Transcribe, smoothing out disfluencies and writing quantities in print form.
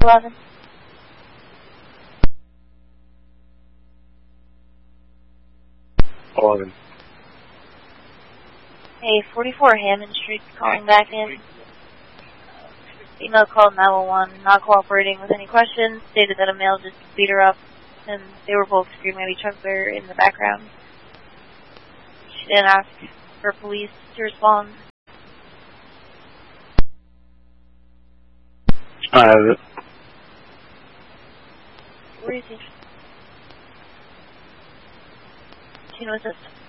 11. Hey, 44 Hammond Street calling back in. Female called 911, not cooperating with any questions, stated that a male just beat her up, and they were both screaming at each other in the background. She then asked for police to respond. I have it. Where is he? She knows this.